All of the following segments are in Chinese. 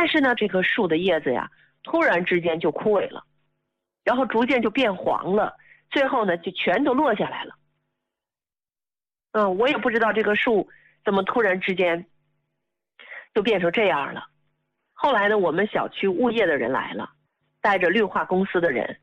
但是呢，这棵树的叶子呀，突然之间就枯萎了，然后逐渐就变黄了，最后呢，就全都落下来了。我也不知道这个树怎么突然之间就变成这样了。后来呢，我们小区物业的人来了，带着绿化公司的人。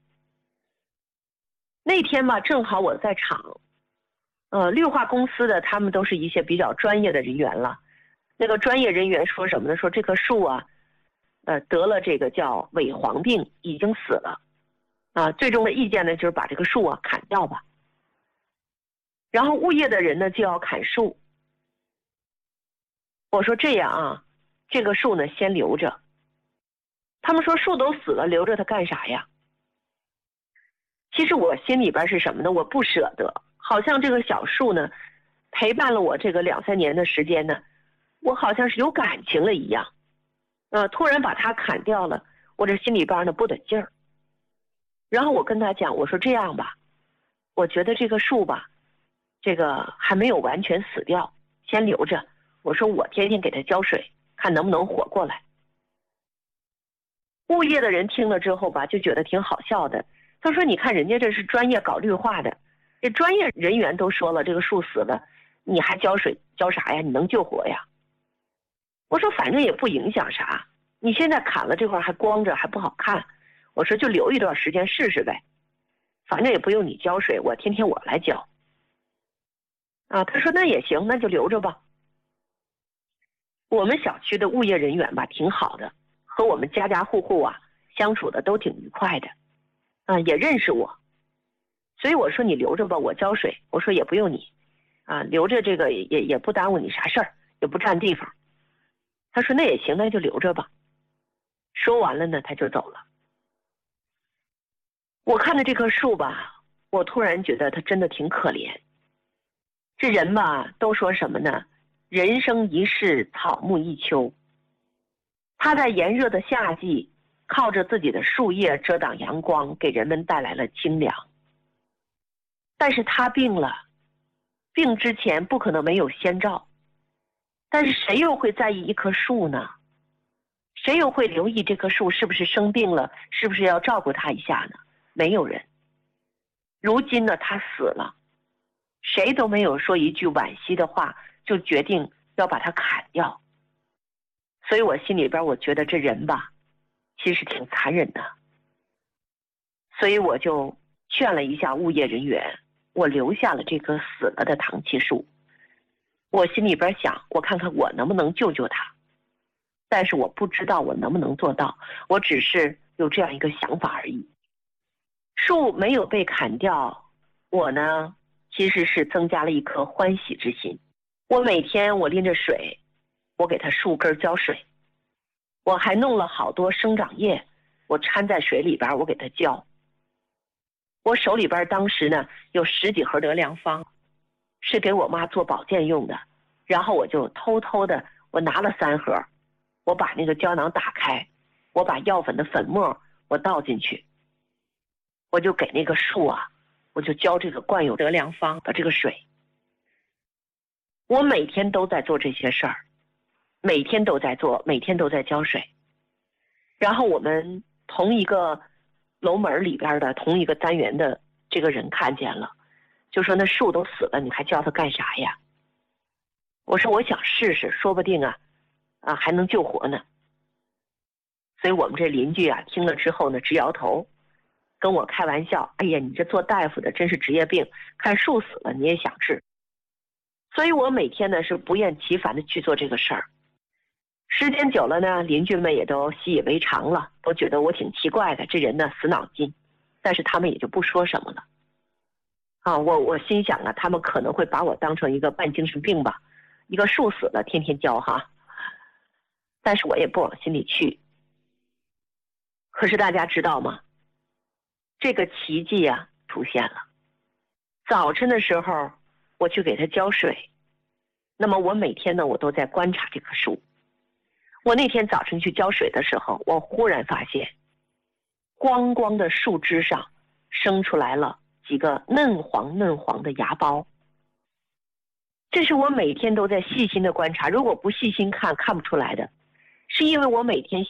那天吧，正好我在场，绿化公司的他们都是一些比较专业的人员了。那个专业人员说什么呢？说这棵树啊，得了这个叫萎黄病，已经死了。最终的意见呢，就是把这个树啊砍掉吧。然后物业的人呢就要砍树。我说这样啊，这个树呢先留着。他们说树都死了，留着它干啥呀？其实我心里边是什么呢？我不舍得，好像这个小树呢，陪伴了我这个2-3年的时间呢，我好像是有感情了一样。突然把它砍掉了，我这心里边呢不得劲儿。然后我跟他讲，我说这样吧，我觉得这个树吧，这个还没有完全死掉，先留着。我说我天天给它浇水，看能不能活过来。物业的人听了之后吧，就觉得挺好笑的。他说你看人家这是专业搞绿化的，这专业人员都说了这个树死了，你还浇水浇啥呀？你能救活呀？我说反正也不影响啥，你现在砍了这块还光着还不好看，我说就留一段时间试试呗，反正也不用你浇水，我天天我来浇。他说那也行，那就留着吧。我们小区的物业人员吧挺好的，和我们家家户户啊相处的都挺愉快的，也认识我，所以我说你留着吧，我浇水，我说也不用你，留着这个也不耽误你啥事儿，也不占地方。他说那也行，那就留着吧。说完了呢，他就走了。我看着这棵树吧，我突然觉得它真的挺可怜。这人吧，都说什么呢？人生一世，草木一秋。他在炎热的夏季，靠着自己的树叶遮挡阳光，给人们带来了清凉。但是他病了，病之前不可能没有先兆。但是谁又会在意一棵树呢？谁又会留意这棵树是不是生病了，是不是要照顾它一下呢？没有人。如今呢，他死了，谁都没有说一句惋惜的话，就决定要把它砍掉。所以我心里边我觉得这人吧，其实挺残忍的。所以我就劝了一下物业人员，我留下了这棵死了的唐七树。我心里边想，我看看我能不能救救它，但是我不知道我能不能做到，我只是有这样一个想法而已。树没有被砍掉，我呢其实是增加了一颗欢喜之心。我每天我拎着水，我给它树根浇水，我还弄了好多生长液，我掺在水里边，我给它浇。我手里边当时呢有10几盒德良方，是给我妈做保健用的。然后我就偷偷的，我拿了3盒，我把那个胶囊打开，我把药粉的粉末我倒进去，我就给那个树啊，我就浇这个灌有德良方的这个水。我每天都在做这些事儿，每天都在做，每天都在浇水。然后我们同一个楼门里边的同一个单元的这个人看见了，就说那树都死了，你还浇它干啥呀？我说我想试试，说不定还能救活呢。所以我们这邻居啊听了之后呢直摇头，跟我开玩笑，哎呀，你这做大夫的真是职业病，看树死了你也想治。所以我每天呢是不厌其烦的去做这个事儿。时间久了呢，邻居们也都习以为常了，都觉得我挺奇怪的，这人呢死脑筋，但是他们也就不说什么了。我心想啊，他们可能会把我当成一个半精神病吧，一个树死了天天浇哈，但是我也不往心里去。可是大家知道吗？这个奇迹啊出现了。早晨的时候我去给它浇水，那么我每天呢我都在观察这棵树。我那天早晨去浇水的时候，我忽然发现光光的树枝上生出来了几个嫩黄嫩黄的芽苞。这是我每天都在细心的观察，如果不细心看，看不出来的，是因为我每天